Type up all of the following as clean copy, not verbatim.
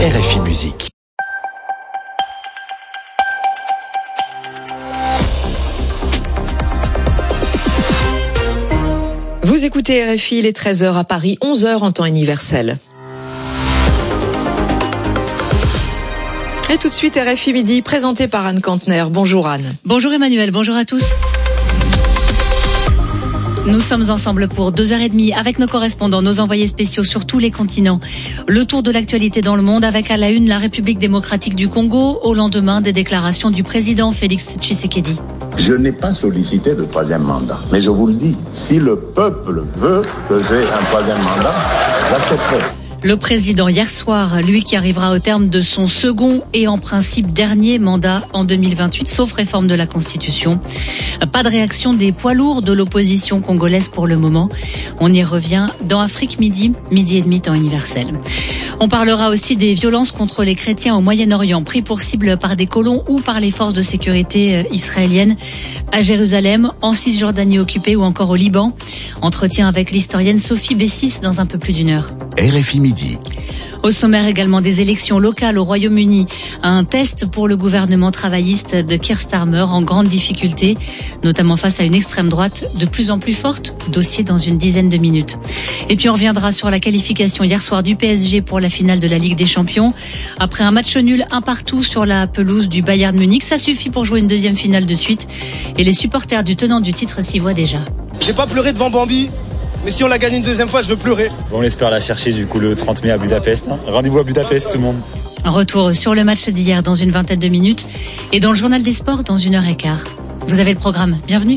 RFI Musique. Vous écoutez RFI, il est 13h à Paris, 11h en temps universel. Et tout de suite, RFI Midi, présenté par Anne Kantner. Bonjour Anne. Bonjour Emmanuel, bonjour à tous. Nous sommes ensemble pour 2h30 avec nos correspondants, nos envoyés spéciaux sur tous les continents. Le tour de l'actualité dans le monde avec à la une la République démocratique du Congo au lendemain des déclarations du président Félix Tshisekedi. Je n'ai pas sollicité le troisième mandat, mais je vous le dis, si le peuple veut que j'ai un troisième mandat, j'accepterai. Le président hier soir, lui qui arrivera au terme de son second et en principe dernier mandat en 2028, sauf réforme de la Constitution. Pas de réaction des poids lourds de l'opposition congolaise pour le moment. On y revient dans Afrique Midi, midi et demi temps universel. On parlera aussi des violences contre les chrétiens au Moyen-Orient, pris pour cible par des colons ou par les forces de sécurité israéliennes à Jérusalem, en Cisjordanie occupée ou encore au Liban. Entretien avec l'historienne Sophie Bessis dans un peu plus d'une heure. RFI Midi. Au sommaire également des élections locales au Royaume-Uni. Un test pour le gouvernement travailliste de Keir Starmer en grande difficulté, notamment face à une extrême droite de plus en plus forte. Dossier dans une dizaine de minutes. Et puis on reviendra sur la qualification hier soir du PSG pour la finale de la Ligue des Champions. Après un match nul 1-1 sur la pelouse du Bayern Munich, ça suffit pour jouer une deuxième finale de suite. Et les supporters du tenant du titre s'y voient déjà. J'ai pas pleuré devant Bambi. Mais si on l'a gagné une deuxième fois, je veux pleurer. On espère la chercher du coup le 30 mai à Budapest. Rendez-vous à Budapest tout le monde. Un retour sur le match d'hier dans une vingtaine de minutes et dans le journal des sports dans 1h15. Vous avez le programme, bienvenue.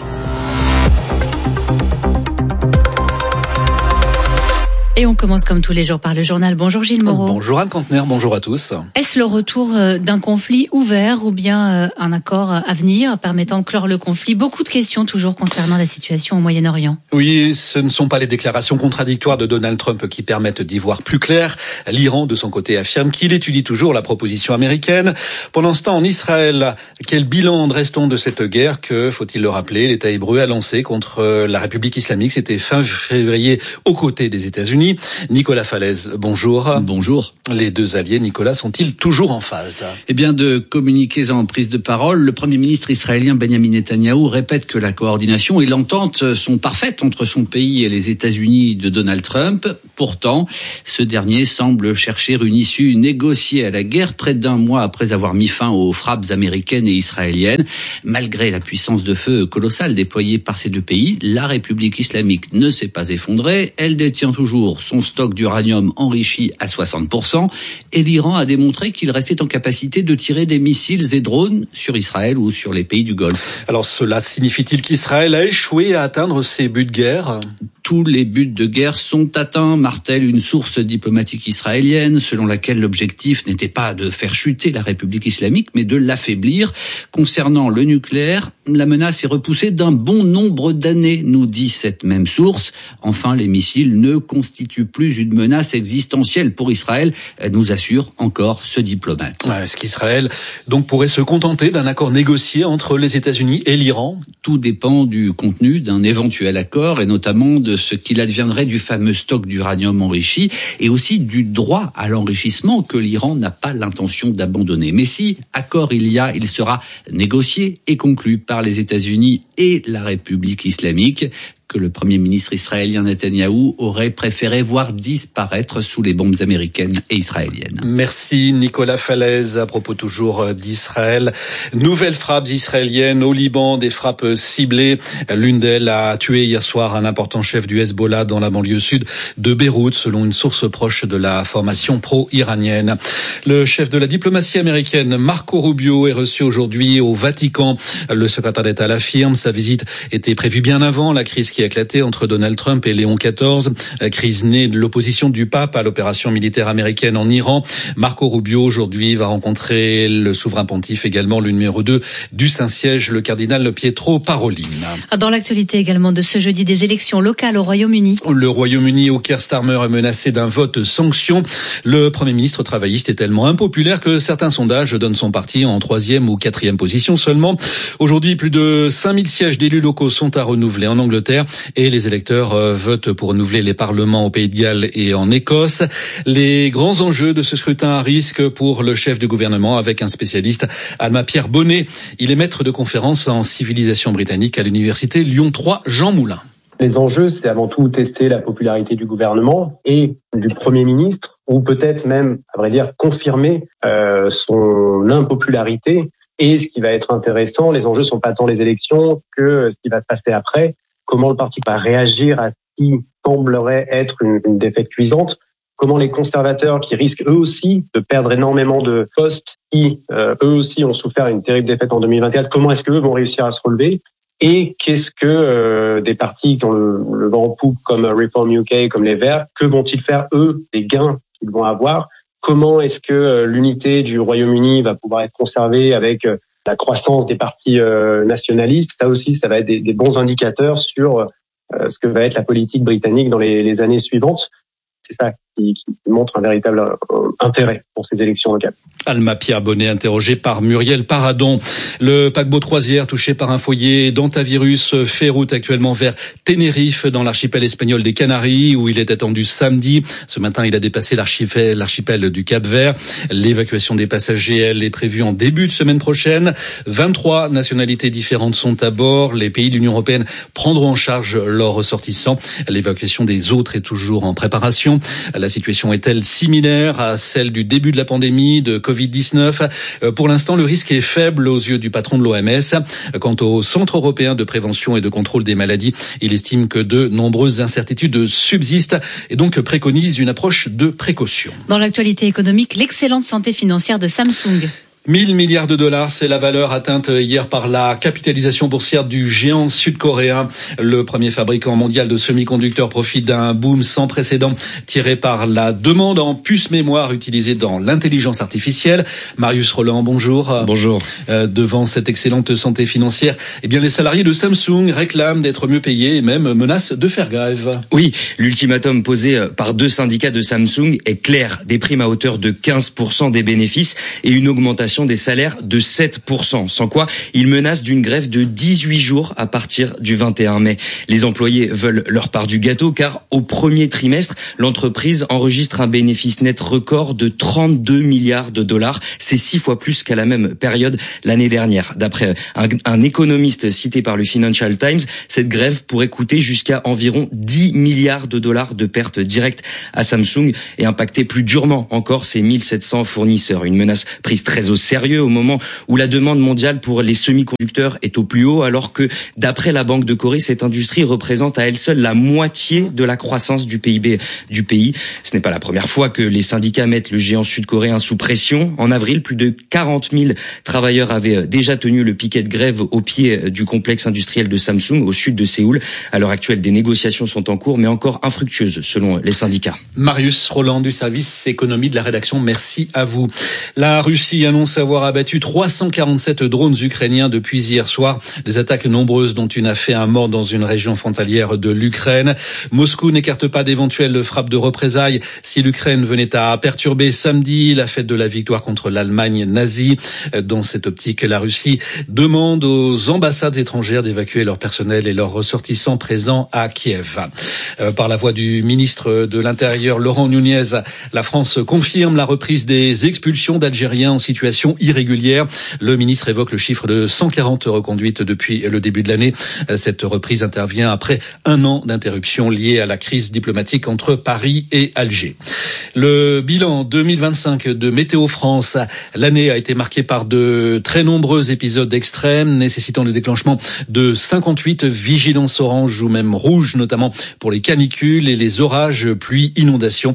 Et on commence comme tous les jours par le journal. Bonjour Gilles Moreau. Bonjour Anne Kantner, bonjour à tous. Est-ce le retour d'un conflit ouvert ou bien un accord à venir permettant de clore le conflit? Beaucoup de questions toujours concernant la situation au Moyen-Orient. Oui, ce ne sont pas les déclarations contradictoires de Donald Trump qui permettent d'y voir plus clair. L'Iran, de son côté, affirme qu'il étudie toujours la proposition américaine. Pendant ce temps, en Israël, quel bilan dresse-t-on de cette guerre que, faut-il le rappeler, l'État hébreu a lancée contre la République islamique? C'était fin février aux côtés des États-Unis. Nicolas Falaise, bonjour. Bonjour. Les deux alliés, Nicolas, sont-ils toujours en phase? Eh bien, de communiqués en prise de parole, le Premier ministre israélien Benjamin Netanyahou répète que la coordination et l'entente sont parfaites entre son pays et les États-Unis de Donald Trump. Pourtant, ce dernier semble chercher une issue négociée à la guerre près d'un mois après avoir mis fin aux frappes américaines et israéliennes. Malgré la puissance de feu colossale déployée par ces deux pays, la République islamique ne s'est pas effondrée. Elle détient toujours son stock d'uranium enrichi à 60%, et l'Iran a démontré qu'il restait en capacité de tirer des missiles et drones sur Israël ou sur les pays du Golfe. Alors cela signifie-t-il qu'Israël a échoué à atteindre ses buts de guerre ? Tous les buts de guerre sont atteints, martèle une source diplomatique israélienne, selon laquelle l'objectif n'était pas de faire chuter la République islamique, mais de l'affaiblir. Concernant le nucléaire, la menace est repoussée d'un bon nombre d'années, nous dit cette même source. Enfin, les missiles ne constituent plus une menace existentielle pour Israël, nous assure encore ce diplomate. Est-ce qu'Israël donc pourrait se contenter d'un accord négocié entre les États-Unis et l'Iran? Tout dépend du contenu d'un éventuel accord et notamment de ce qu'il adviendrait du fameux stock d'uranium enrichi et aussi du droit à l'enrichissement que l'Iran n'a pas l'intention d'abandonner. Mais si accord il sera négocié et conclu par les États-Unis et la République islamique, que le Premier ministre israélien Netanyahou aurait préféré voir disparaître sous les bombes américaines et israéliennes. Merci Nicolas Falaise. À propos toujours d'Israël, nouvelles frappes israéliennes au Liban, des frappes ciblées. L'une d'elles a tué hier soir un important chef du Hezbollah dans la banlieue sud de Beyrouth, selon une source proche de la formation pro-iranienne. Le chef de la diplomatie américaine, Marco Rubio, est reçu aujourd'hui au Vatican. Le secrétaire d'État l'affirme, sa visite était prévue bien avant la crise qui a éclaté entre Donald Trump et Léon XIV, crise née de l'opposition du pape à l'opération militaire américaine en Iran. Marco Rubio aujourd'hui va rencontrer le souverain pontife, également le numéro 2 du Saint-Siège, le cardinal Pietro Parolin. Dans l'actualité également de ce jeudi, des élections locales au Royaume-Uni. Le Royaume-Uni, où Keir Starmer est menacé d'un vote sanction. Le Premier ministre travailliste est tellement impopulaire que certains sondages donnent son parti en 3e ou 4e position seulement. Aujourd'hui, plus de 5000 sièges d'élus locaux sont à renouveler en Angleterre. et les électeurs votent pour renouveler les parlements au Pays de Galles et en Écosse. Les grands enjeux de ce scrutin à risque pour le chef de gouvernement avec un spécialiste, Alma-Pierre Bonnet. Il est maître de conférence en civilisation britannique à l'université Lyon 3, Jean Moulin. Les enjeux, c'est avant tout tester la popularité du gouvernement et du Premier ministre, ou peut-être même, à vrai dire, confirmer son impopularité. Et ce qui va être intéressant, les enjeux sont pas tant les élections que ce qui va se passer après, comment le parti va réagir à ce qui semblerait être une défaite cuisante, comment les conservateurs qui risquent eux aussi de perdre énormément de postes, qui eux aussi ont souffert une terrible défaite en 2024, comment est-ce qu'eux vont réussir à se relever? Et qu'est-ce que des partis qui ont le vent en poupe comme Reform UK, comme les Verts, que vont-ils faire eux, des gains qu'ils vont avoir? Comment est-ce que l'unité du Royaume-Uni va pouvoir être conservée avec la croissance des partis nationalistes? Ça aussi, ça va être des bons indicateurs sur ce que va être la politique britannique dans les années suivantes. C'est ça qui montre un véritable intérêt pour ces élections locales. Alma-Pierre Bonnet, interrogé par Muriel Paradon. Le paquebot de croisière touché par un foyer d'hantavirus fait route actuellement vers Tenerife, dans l'archipel espagnol des Canaries, où il est attendu samedi. Ce matin, il a dépassé l'archipel du Cap-Vert. L'évacuation des passagers, elle, est prévue en début de semaine prochaine. 23 nationalités différentes sont à bord. Les pays de l'Union européenne prendront en charge leurs ressortissants. L'évacuation des autres est toujours en préparation. La situation est-elle similaire à celle du début de la pandémie de Covid-19 ? Pour l'instant, le risque est faible aux yeux du patron de l'OMS. Quant au Centre européen de prévention et de contrôle des maladies, il estime que de nombreuses incertitudes subsistent et donc préconise une approche de précaution. Dans l'actualité économique, l'excellente santé financière de Samsung. 1 000 milliards de dollars, c'est la valeur atteinte hier par la capitalisation boursière du géant sud-coréen. Le premier fabricant mondial de semi-conducteurs profite d'un boom sans précédent tiré par la demande en puces mémoire utilisée dans l'intelligence artificielle. Marius Roland, bonjour. Bonjour. Devant cette excellente santé financière, eh bien, les salariés de Samsung réclament d'être mieux payés et même menacent de faire grève. Oui, l'ultimatum posé par 2 syndicats de Samsung est clair. Des primes à hauteur de 15% des bénéfices et une augmentation des salaires de 7%, sans quoi ils menacent d'une grève de 18 jours à partir du 21 mai. Les employés veulent leur part du gâteau car au premier trimestre, l'entreprise enregistre un bénéfice net record de 32 milliards de dollars. C'est 6 fois plus qu'à la même période l'année dernière. D'après un économiste cité par le Financial Times, cette grève pourrait coûter jusqu'à environ 10 milliards de dollars de pertes directes à Samsung et impacter plus durement encore ses 1700 fournisseurs. Une menace prise très au sérieux au moment où la demande mondiale pour les semi-conducteurs est au plus haut, alors que d'après la Banque de Corée, cette industrie représente à elle seule la moitié de la croissance du PIB du pays. Ce n'est pas la première fois que les syndicats mettent le géant sud-coréen sous pression. En avril, plus de 40 000 travailleurs avaient déjà tenu le piquet de grève au pied du complexe industriel de Samsung au sud de Séoul. À l'heure actuelle, des négociations sont en cours, mais encore infructueuses selon les syndicats. Marius Roland du service économie de la rédaction, merci à vous. La Russie annonce avoir abattu 347 drones ukrainiens depuis hier soir. Des attaques nombreuses dont une a fait un mort dans une région frontalière de l'Ukraine. Moscou n'écarte pas d'éventuelles frappes de représailles si l'Ukraine venait à perturber samedi la fête de la victoire contre l'Allemagne nazie. Dans cette optique, la Russie demande aux ambassades étrangères d'évacuer leur personnel et leurs ressortissants présents à Kiev. Par la voix du ministre de l'Intérieur, Laurent Nunez, la France confirme la reprise des expulsions d'Algériens en situation irrégulière. Le ministre évoque le chiffre de 140 reconduites depuis le début de l'année. Cette reprise intervient après un an d'interruption liée à la crise diplomatique entre Paris et Alger. Le bilan 2025 de Météo France. L'année a été marquée par de très nombreux épisodes extrêmes nécessitant le déclenchement de 58 vigilances orange ou même rouges, notamment pour les canicules et les orages, pluies, inondations.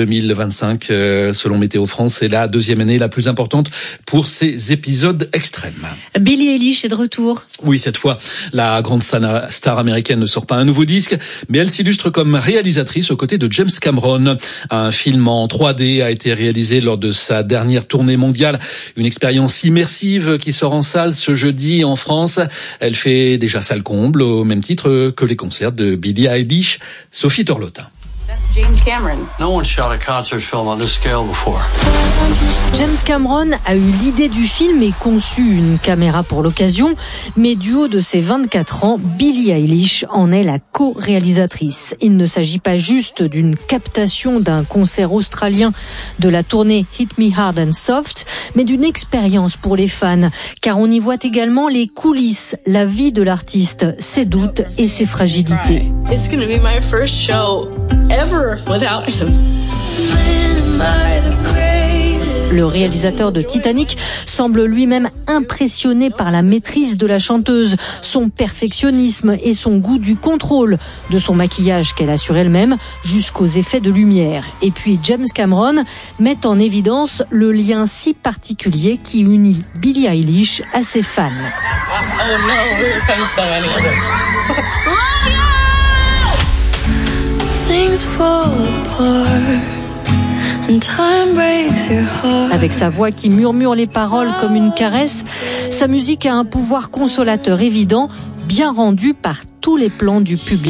2025, selon Météo France, c'est la deuxième année la plus importante pour ces épisodes extrêmes. Billie Eilish est de retour. Oui, cette fois, la grande star américaine ne sort pas un nouveau disque, mais elle s'illustre comme réalisatrice aux côtés de James Cameron. Un film en 3D a été réalisé lors de sa dernière tournée mondiale. Une expérience immersive qui sort en salle ce jeudi en France. Elle fait déjà salle comble au même titre que les concerts de Billie Eilish. Sophie Torlotin. James Cameron. No one shot a concert film on this scale before. James Cameron a eu l'idée du film et conçu une caméra pour l'occasion, mais du haut de ses 24 ans, Billie Eilish en est la co-réalisatrice. Il ne s'agit pas juste d'une captation d'un concert australien de la tournée Hit Me Hard and Soft, mais d'une expérience pour les fans, car on y voit également les coulisses, la vie de l'artiste, ses doutes et ses fragilités. It's going to be my first show ever without him. Le réalisateur de Titanic semble lui-même impressionné par la maîtrise de la chanteuse, son perfectionnisme et son goût du contrôle, de son maquillage qu'elle assure elle-même jusqu'aux effets de lumière. Et puis James Cameron met en évidence le lien si particulier qui unit Billie Eilish à ses fans. Oh no, here comes so many of them. Things fall apart. Avec sa voix qui murmure les paroles comme une caresse, sa musique a un pouvoir consolateur évident, bien rendu par tous les plans du public.